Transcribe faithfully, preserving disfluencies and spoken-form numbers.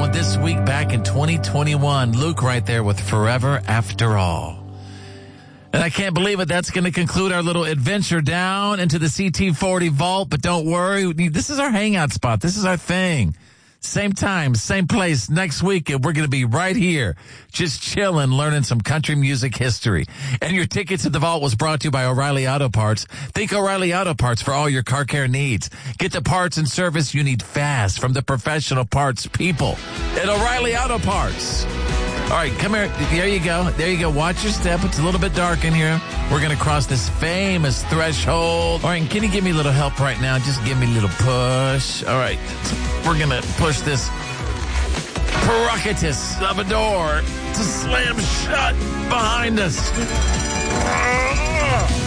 about this week back in twenty twenty-one. Luke right there with Forever After All. And I can't believe it. That's going to conclude our little adventure down into the C T forty vault. But don't worry. This is our hangout spot. This is our thing. Same time, same place next week. And we're going to be right here, just chilling, learning some country music history. And your ticket to the vault was brought to you by O'Reilly Auto Parts. Think O'Reilly Auto Parts for all your car care needs. Get the parts and service you need fast from the professional parts people at O'Reilly Auto Parts. All right, come here. There you go. There you go. Watch your step. It's a little bit dark in here. We're going to cross this famous threshold. All right, and can you give me a little help right now? Just give me a little push. All right, we're going to push this prerogatus of a door to slam shut behind us.